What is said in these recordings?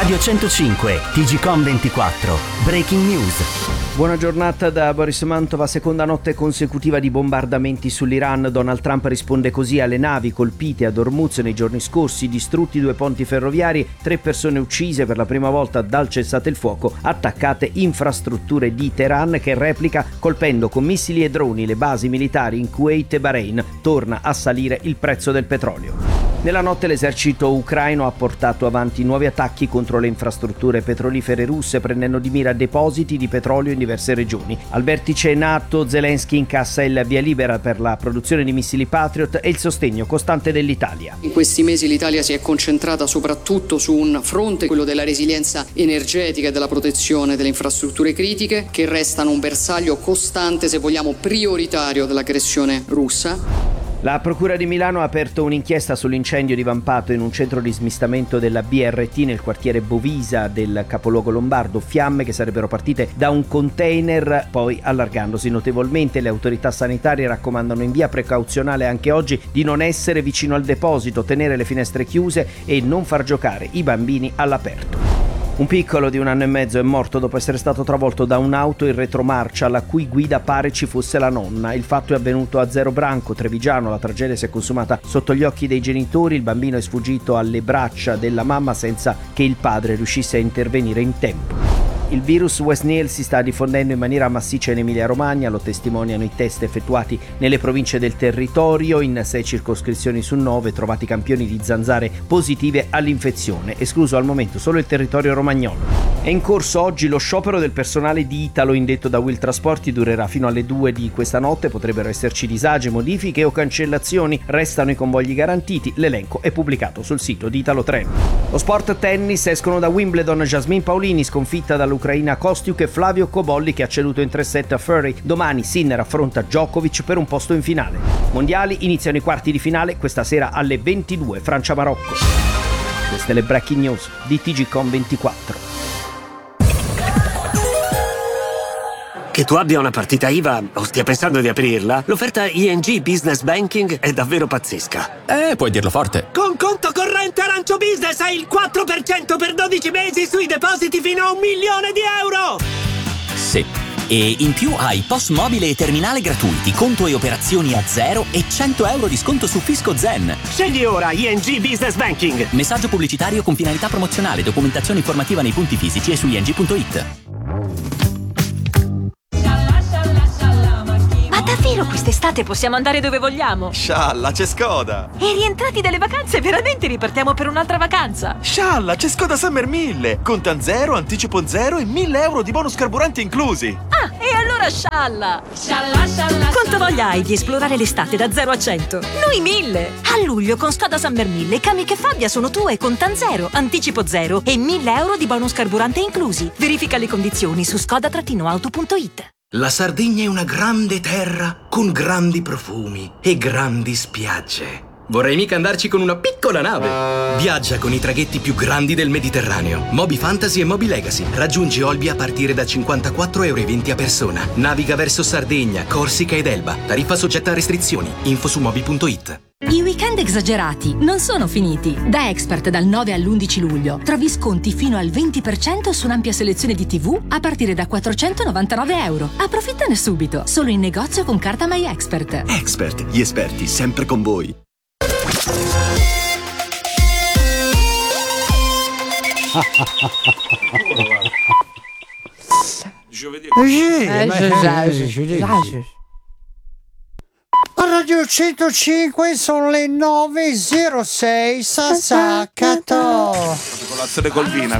Radio 105, TGcom 24, Breaking News. Buona giornata da Boris Mantova. Seconda notte consecutiva di bombardamenti sull'Iran. Donald Trump risponde così alle navi colpite ad Hormuz nei giorni scorsi, distrutti 2 ponti ferroviari, 3 persone uccise per la prima volta dal cessate il fuoco, attaccate infrastrutture di Teheran che replica colpendo con missili e droni le basi militari in Kuwait e Bahrain. Torna a salire il prezzo del petrolio. Nella notte l'esercito ucraino ha portato avanti nuovi attacchi contro le infrastrutture petrolifere russe, prendendo di mira depositi di petrolio in diverse regioni. Al vertice NATO Zelensky incassa il via libera per la produzione di missili Patriot e il sostegno costante dell'Italia. In questi mesi l'Italia si è concentrata soprattutto su un fronte, quello della resilienza energetica e della protezione delle infrastrutture critiche, che restano un bersaglio costante, se vogliamo prioritario, dell'aggressione russa. La Procura di Milano ha aperto un'inchiesta sull'incendio divampato in un centro di smistamento della BRT nel quartiere Bovisa del capoluogo lombardo. Fiamme che sarebbero partite da un container, poi allargandosi notevolmente. Le autorità sanitarie raccomandano in via precauzionale anche oggi di non essere vicino al deposito, tenere le finestre chiuse e non far giocare i bambini all'aperto. Un piccolo di 1 anno e mezzo è morto dopo essere stato travolto da un'auto in retromarcia, la cui guida pare ci fosse la nonna. Il fatto è avvenuto a Zerobranco, Trevigiano. La tragedia si è consumata sotto gli occhi dei genitori. Il bambino è sfuggito alle braccia della mamma senza che il padre riuscisse a intervenire in tempo. Il virus West Nile si sta diffondendo in maniera massiccia in Emilia-Romagna, lo testimoniano i test effettuati nelle province del territorio. In 6 circoscrizioni su 9 trovati campioni di zanzare positive all'infezione, escluso al momento solo il territorio romagnolo. È in corso oggi lo sciopero del personale di Italo indetto da Will Trasporti, durerà fino alle 2 di questa notte, potrebbero esserci disagi, modifiche o cancellazioni, restano i convogli garantiti, l'elenco è pubblicato sul sito di Italo Treno. Lo sport tennis, escono da Wimbledon Jasmine Paolini, sconfitta dall'Ucraina Kostiuk, e Flavio Cobolli che ha ceduto in 3 set a Furry. Domani Sinner affronta Djokovic per un posto in finale. Mondiali, iniziano i quarti di finale questa sera alle 22, Francia-Marocco. Queste le breaking news di TGcom 24. Che tu abbia una partita IVA o stia pensando di aprirla, l'offerta ING Business Banking è davvero pazzesca. Puoi dirlo forte. Con conto corrente Arancio Business hai il 4% per 12 mesi sui depositi fino a €1 milione. Sì. E in più hai POS mobile e terminale gratuiti, conto e operazioni a zero e €100 di sconto su Fisco Zen. Scegli ora ING Business Banking. Messaggio pubblicitario con finalità promozionale, documentazione informativa nei punti fisici e su ing.it. Davvero quest'estate possiamo andare dove vogliamo? Scialla, c'è Skoda! E rientrati dalle vacanze, veramente ripartiamo per un'altra vacanza? Scialla, c'è Skoda Summer 1000! Contan 0, anticipo 0 e €1.000 di bonus carburanti inclusi! Ah, e allora scialla! Quanto voglia hai di esplorare l'estate da 0 a 100? Noi 1000! A luglio con Skoda Summer 1000 Kamiq e Fabia sono tue, contan 0, anticipo 0 e €1.000 di bonus carburante inclusi. Verifica le condizioni su skoda-auto.it. La Sardegna è una grande terra con grandi profumi e grandi spiagge. Vorrei mica andarci con una piccola nave. Viaggia con i traghetti più grandi del Mediterraneo. Moby Fantasy e Moby Legacy. Raggiungi Olbia a partire da €54,20 a persona. Naviga verso Sardegna, Corsica ed Elba. Tariffa soggetta a restrizioni. Info su moby.it. I weekend esagerati non sono finiti. Da Expert dal 9 all'11 luglio trovi sconti fino al 20% su un'ampia selezione di TV a partire da €499. Approfittane subito, solo in negozio con carta My Expert. Expert, gli esperti sempre con voi. A Radio 105 sono le 9:06. Sassacato. Colazione col vino.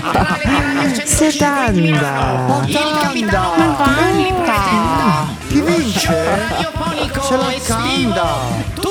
Setanda. Chi vince? Se la canda.